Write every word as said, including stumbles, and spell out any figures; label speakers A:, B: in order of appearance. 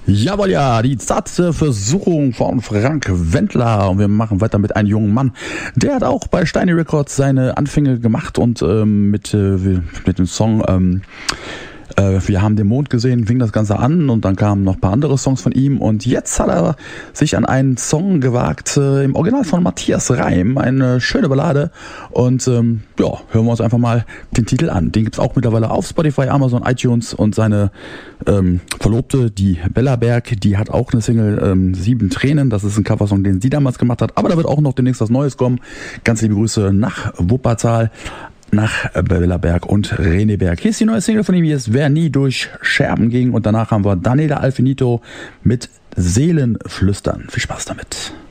A: Jawohl, ja, die zarte Versuchung von Frank Wendler. Und wir machen weiter mit einem jungen Mann. Der hat auch bei Steiny Records seine Anfänge gemacht und ähm, mit, äh, mit dem Song ähm, äh, Wir haben den Mond gesehen, fing das Ganze an und dann kamen noch ein paar andere Songs von ihm. Und jetzt hat er sich an einen Song gewagt, äh, im Original von Matthias Reim, eine schöne Ballade. Und ähm, ja, hören wir uns einfach mal den Titel an. Den gibt's auch mittlerweile auf Spotify, Amazon, iTunes und seine ähm, Verlobte, die Bella Berg, die hat auch eine Single, ähm, Sieben Tränen. Das ist ein Coversong, den sie damals gemacht hat. Aber da wird auch noch demnächst was Neues kommen. Ganz liebe Grüße nach Wuppertal, nach Bella Berg und René Berg. Hier ist die neue Single von ihm, hier ist Wer nie durch Scherben ging. Und danach haben wir Daniela Alfinito mit Seelenflüstern. Viel Spaß damit.